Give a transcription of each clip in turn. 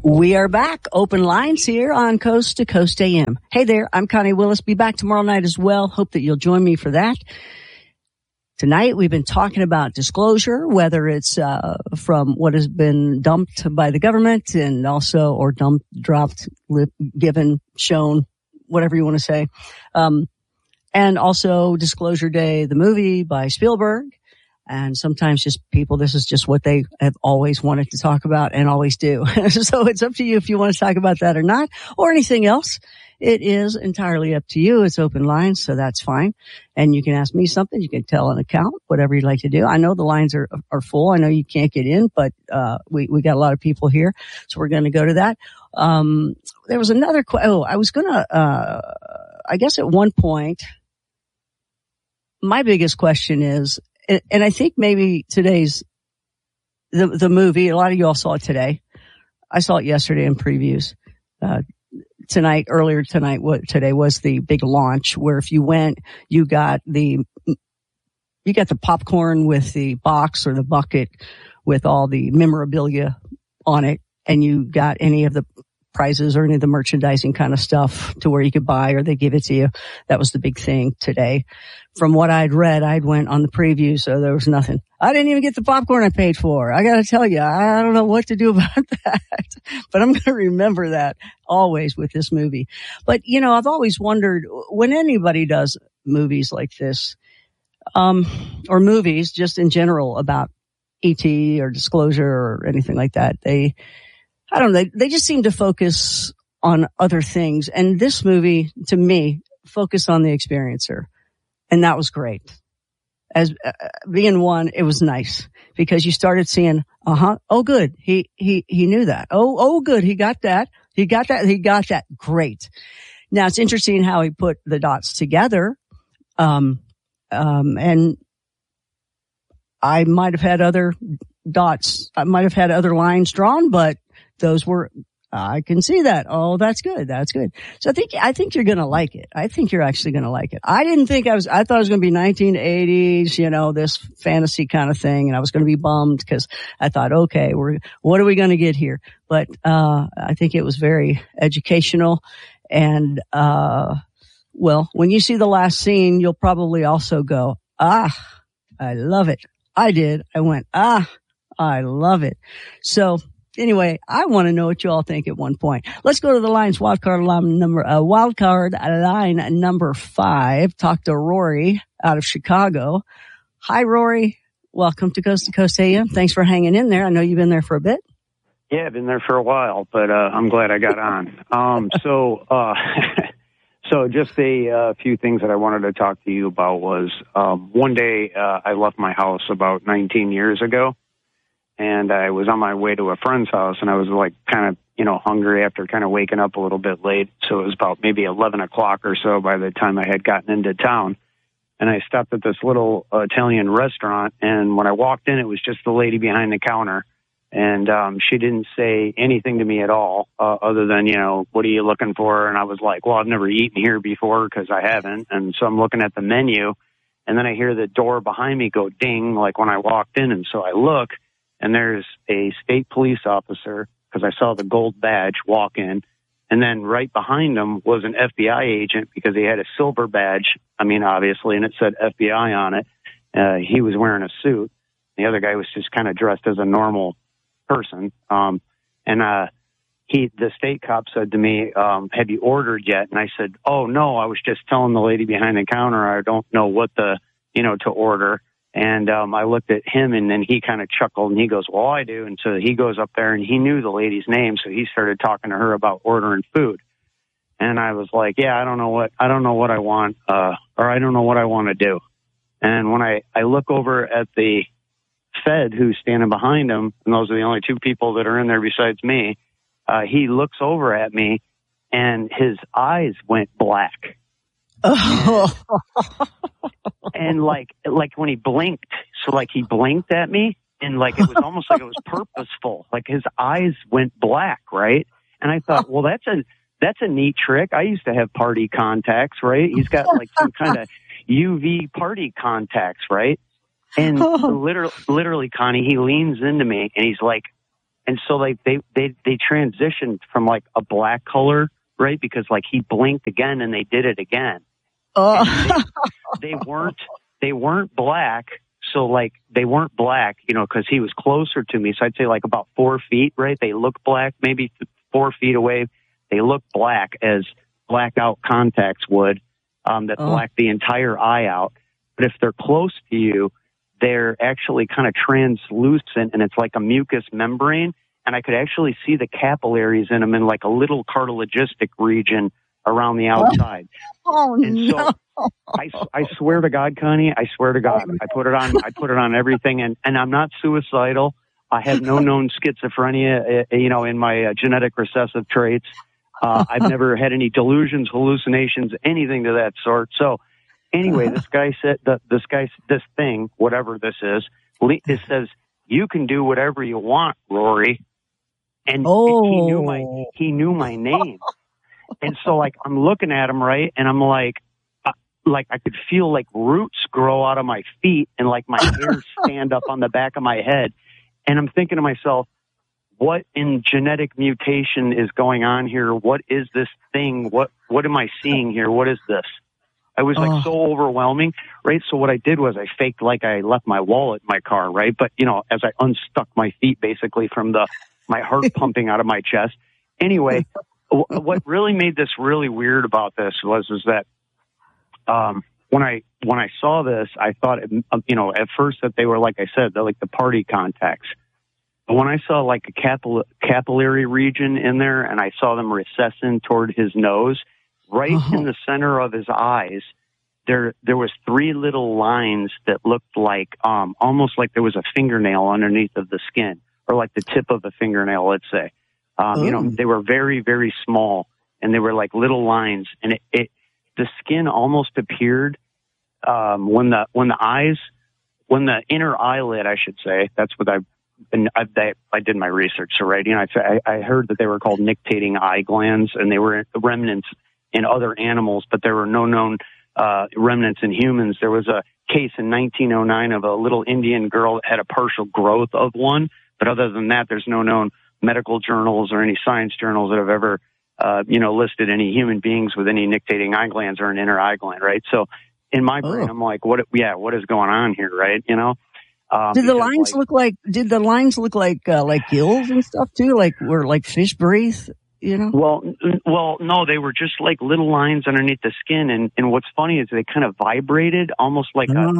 We are back. Open lines here on Coast to Coast AM. Hey there, I'm Connie Willis. Be back tomorrow night as well. Hope that you'll join me for that. Tonight we've been talking about disclosure, whether it's from what has been dumped by the government and also, or dumped, dropped, given, shown, whatever you want to say. And also Disclosure Day, the movie by Spielberg. And sometimes just people, this is just what they have always wanted to talk about and always do. So it's up to you if you want to talk about that or not, or anything else. It is entirely up to you. It's open lines, so that's fine. And you can ask me something. You can tell an account, whatever you'd like to do. I know the lines are full. I know you can't get in, but we got a lot of people here, so we're going to go to that. There was another I was going to I guess at one point, my biggest question is, and I think maybe today's the movie, a lot of you all saw it today. I saw it yesterday in previews. Today was the big launch where if you went, you got the popcorn with the box or the bucket with all the memorabilia on it, and you got any of the prizes or any of the merchandising kind of stuff to where you could buy or they give it to you. That was the big thing today. From what I'd read, I'd went on the preview, so there was nothing. I didn't even get the popcorn I paid for. I gotta tell you, I don't know what to do about that, but I'm gonna remember that always with this movie. But, I've always wondered when anybody does movies like this, or movies just in general about E.T. or Disclosure or anything like that, they just seem to focus on other things. And this movie, to me, focused on the experiencer. And that was great. As being one, it was nice because you started seeing, oh good, he knew that. Oh good, he got that. He got that. Great. Now it's interesting how he put the dots together. And I might have had other dots. I might have had other lines drawn, but those were, I can see that. Oh, that's good. That's good. So I think you're going to like it. I think you're actually going to like it. I thought it was going to be 1980s, this fantasy kind of thing. And I was going to be bummed because I thought, okay, what are we going to get here? But, I think it was very educational. And, when you see the last scene, you'll probably also go, I love it. I did. I went, I love it. So, anyway, I want to know what you all think at one point. Let's go to the lines. Wildcard line number 5. Talk to Rory out of Chicago. Hi, Rory. Welcome to Coast AM. Thanks for hanging in there. I know you've been there for a bit. Yeah, I've been there for a while, but I'm glad I got on. So just a few things that I wanted to talk to you about was one day I left my house about 19 years ago. And I was on my way to a friend's house, and I was kind of, hungry after kind of waking up a little bit late. So it was about maybe 11 o'clock or so by the time I had gotten into town. And I stopped at this little Italian restaurant, and when I walked in, it was just the lady behind the counter. And she didn't say anything to me at all, other than, what are you looking for? And I was like, well, I've never eaten here before because I haven't. And so I'm looking at the menu, and then I hear the door behind me go ding, like when I walked in. And so I look, and there's a state police officer, because I saw the gold badge walk in. And then right behind him was an FBI agent because he had a silver badge, obviously, and it said FBI on it. He was wearing a suit. The other guy was just kind of dressed as a normal person. The state cop said to me, have you ordered yet? And I said, oh, no, I was just telling the lady behind the counter I don't know what to order. And I looked at him, and then he kind of chuckled, and he goes, well, I do. And so he goes up there, and he knew the lady's name, so he started talking to her about ordering food. And I was like, yeah, I don't know what I want, or I don't know what I want to do. And when I look over at the Fed who's standing behind him, and those are the only two people that are in there besides me, he looks over at me, and his eyes went black. Oh. And like when he blinked, so like he blinked at me, and like it was almost like it was purposeful. Like his eyes went black, right? And I thought, well, that's a neat trick. I used to have party contacts, right? He's got like some kind of UV party contacts, right? And literally, Connie, he leans into me and he's like, And so like they transitioned from like a black color, right? Because like he blinked again and they did it again. Oh. They weren't black. So like they weren't black, you know, because he was closer to me. So I'd say like about 4 feet, right? They look black, maybe 4 feet away. They look black as blackout contacts would, that black the entire eye out. But if they're close to you, they're actually kind of translucent, and it's like a mucous membrane. And I could actually see the capillaries in them in like a little cartilagistic region around the outside. And so I swear to God, Connie, I swear to God, I put it on everything. And I'm not suicidal. I have no known schizophrenia, you know, in my genetic recessive traits. I've never had any delusions, hallucinations, anything to that sort. So anyway, this guy said this thing, whatever this is, it says, you can do whatever you want, Rory. And he knew my name. And so like, I'm looking at him, right. And I'm like I could feel like roots grow out of my feet and like my hair stand up on the back of my head. And I'm thinking to myself, what in genetic mutation is going on here? What is this thing? What am I seeing here? What is this? I was like so overwhelming, right? So what I did was I faked like I left my wallet in my car, right? But, you know, as I unstuck my feet basically from my heart pumping out of my chest. Anyway, what really made this really weird about this is that when I saw this, I thought, you know, at first that they were, like I said, they're like the party contacts. But when I saw like a capillary region in there and I saw them recessing toward his nose, right in the center of his eyes, there was 3 little lines that looked like almost like there was a fingernail underneath of the skin, or like the tip of a fingernail, let's say. You know, they were very, very small, and they were like little lines, and the skin almost appeared when the inner eyelid, I should say, that's what I did my research, so right, you know, I heard that they were called nictating eye glands, and they were remnants in other animals, but there were no known remnants in humans. There was a case in 1909 of a little Indian girl that had a partial growth of one, but other than that, there's no known medical journals or any science journals that have ever, you know, listed any human beings with any nictating eye glands or an inner eye gland, right? So in my brain, I'm like, what is going on here, right? You know? Did the lines look like gills and stuff too? Like where like fish breathe, you know? Well, no, they were just like little lines underneath the skin. And what's funny is they kind of vibrated almost like an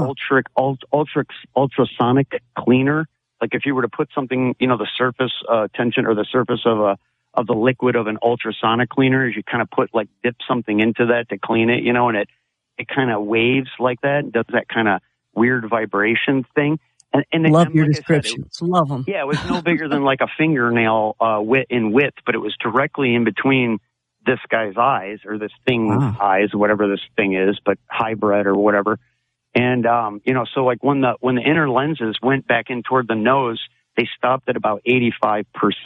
ultrasonic cleaner. Like if you were to put something, you know, the surface tension or the surface of the liquid of an ultrasonic cleaner, is you kind of dip something into that to clean it, you know, and it kind of waves like that, does that kind of weird vibration thing. And love your descriptions. Love them. Yeah, it was no bigger than like a fingernail in width, but it was directly in between this guy's eyes, or this thing's eyes, whatever this thing is, but hybrid or whatever. And you know, so like when the inner lenses went back in toward the nose, they stopped at about 85%.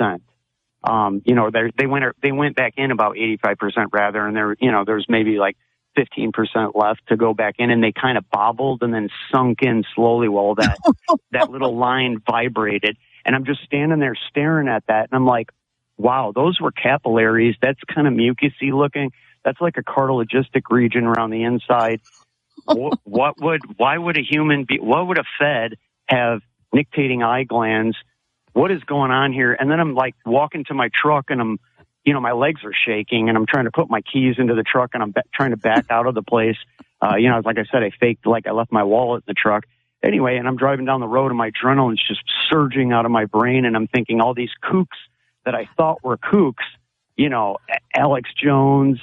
You know, they went back in about 85% rather, and there's maybe like 15% left to go back in, and they kind of bobbled and then sunk in slowly while that little line vibrated. And I'm just standing there staring at that, and I'm like, wow, those were capillaries. That's kind of mucusy looking. That's like a cartilagistic region around the inside. Why would a human be, what would a Fed have nictating eye glands? What is going on here? And then I'm like walking to my truck, and my legs are shaking, and I'm trying to put my keys into the truck, and I'm trying to back out of the place. Like I said, I faked like I left my wallet in the truck. Anyway, and I'm driving down the road, and my adrenaline's just surging out of my brain, and I'm thinking all these kooks that I thought were kooks, you know, Alex Jones,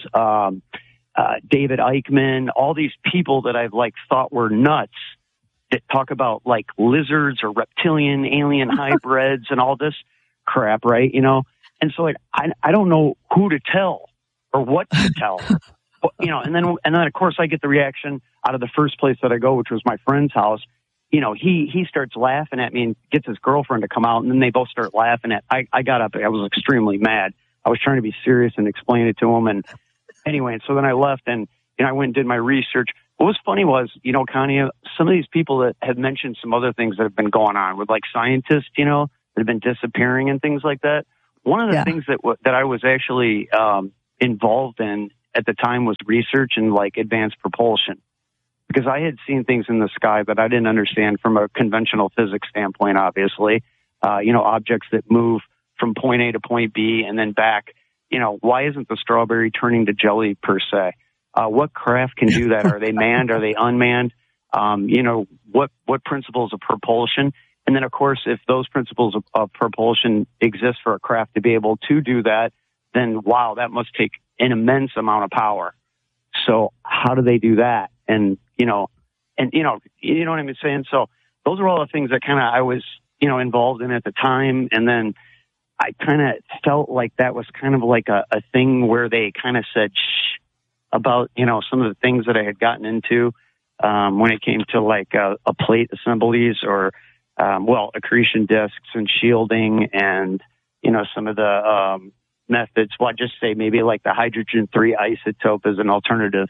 David Eichmann, all these people that I've like thought were nuts that talk about like lizards or reptilian alien hybrids and all this crap, right? You know? And so like, I don't know who to tell or what to tell, you know, and then of course I get the reaction out of the first place that I go, which was my friend's house. You know, he starts laughing at me and gets his girlfriend to come out, and then they both start laughing I got up. I was extremely mad. I was trying to be serious and explain it to him. And anyway, so then I left, and, you know, I went and did my research. What was funny was, you know, Connie, some of these people that had mentioned some other things that have been going on with like scientists, you know, that have been disappearing and things like that. One of the things that I was actually involved in at the time was research in like advanced propulsion, because I had seen things in the sky that I didn't understand from a conventional physics standpoint, obviously. Objects that move from point A to point B and then back. Why isn't the strawberry turning to jelly per se? What craft can do that? Are they manned? Are they unmanned? What principles of propulsion? And then, of course, if those principles of propulsion exist for a craft to be able to do that, then, wow, that must take an immense amount of power. So how do they do that? And, you know what I'm saying? So those are all the things that kind of I was, involved in at the time. And then I kind of felt like that was kind of like a thing where they kind of said, shh, about, some of the things that I had gotten into, when it came to like, a plate assemblies or, accretion discs and shielding and, some of the, methods. Well, I'd just say maybe like the hydrogen 3 isotope as an alternative.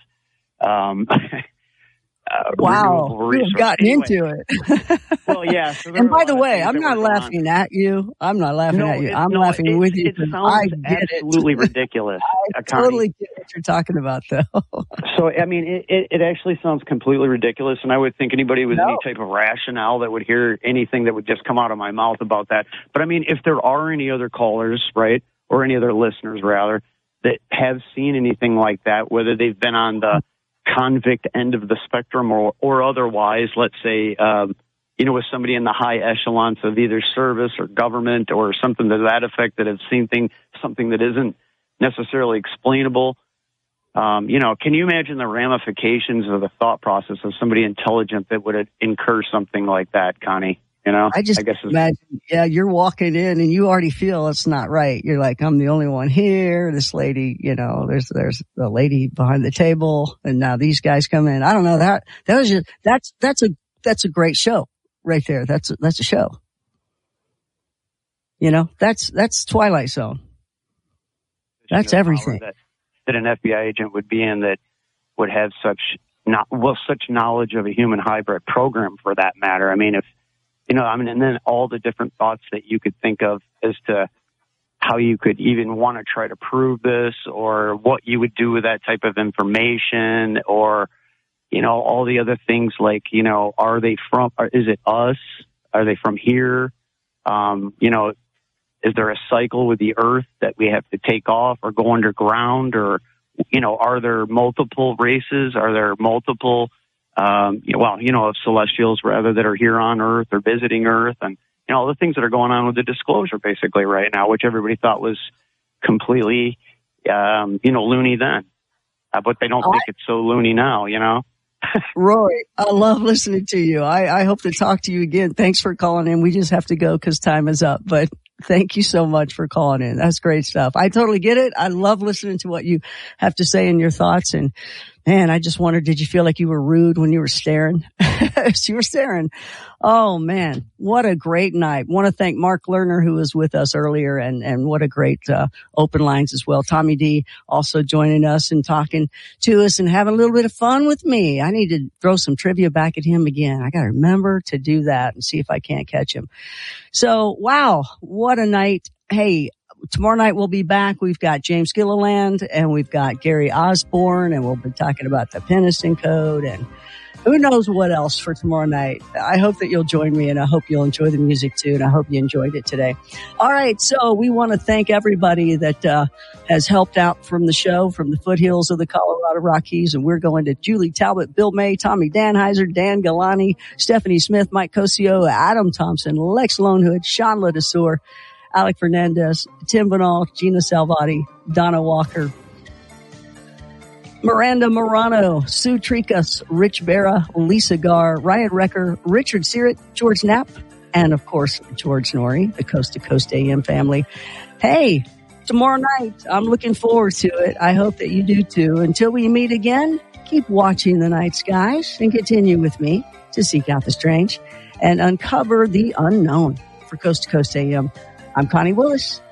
Wow, you've gotten into it. Well, yeah. So and by the way, I'm not laughing at you. I'm not laughing at you. I'm laughing with you. It sounds absolutely ridiculous. I totally get what you're talking about, though. So, I mean, it actually sounds completely ridiculous, and I would think anybody with any type of rationale that would hear anything that would just come out of my mouth about that. But, I mean, if there are any other callers, right, or any other listeners, rather, that have seen anything like that, whether they've been on the convict end of the spectrum or otherwise, let's say, with somebody in the high echelons of either service or government or something to that effect that have seen something that isn't necessarily explainable. Can you imagine the ramifications of the thought process of somebody intelligent that would incur something like that, Connie? I guess imagine, you're walking in and you already feel it's not right. You're like, I'm the only one here. This lady, there's the lady behind the table, and now these guys come in. I don't know, that's a great show right there. That's a show. That's Twilight Zone. That's everything that an FBI agent would be in, that would have such knowledge of a human hybrid program, for that matter. I mean, and then all the different thoughts that you could think of as to how you could even want to try to prove this, or what you would do with that type of information, or, all the other things like, is it us? Are they from here? Is there a cycle with the Earth that we have to take off or go underground, or, are there multiple races? Are there multiple of celestials rather that are here on Earth or visiting Earth, and all the things that are going on with the disclosure basically right now, which everybody thought was completely loony then, but they don't think it's so loony now. Roy, I love listening to you. I hope to talk to you again. Thanks for calling in. We just have to go because time is up, but thank you so much for calling in. That's great stuff. I totally get it. I love listening to what you have to say and your thoughts. And man, I just wondered, did you feel like you were rude when you were staring? You were staring. Oh man, what a great night. Want to thank Mark Lerner, who was with us earlier, and what a great, open lines as well. Tommy D also joining us and talking to us and having a little bit of fun with me. I need to throw some trivia back at him again. I got to remember to do that and see if I can't catch him. So wow, what a night. Hey, tomorrow night we'll be back. We've got James Gilliland and we've got Gary Osborne, and we'll be talking about the Peniston Code and who knows what else for tomorrow night. I hope that you'll join me, and I hope you'll enjoy the music too, and I hope you enjoyed it today. All right, so we want to thank everybody that has helped out from the show, from the foothills of the Colorado Rockies, and we're going to Julie Talbot, Bill May, Tommy Danheiser, Dan Galani, Stephanie Smith, Mike Cosio, Adam Thompson, Lex Lonehood, Sean Ledesor, Alec Fernandez, Tim Vanal, Gina Salvati, Donna Walker, Miranda Morano, Sue Tricas, Rich Barra, Lisa Garr, Ryan Recker, Richard Searett, George Knapp, and of course, George Norrie, the Coast to Coast AM family. Hey, tomorrow night, I'm looking forward to it. I hope that you do too. Until we meet again, keep watching the night skies and continue with me to seek out the strange and uncover the unknown. For Coast to Coast AM, I'm Connie Willis.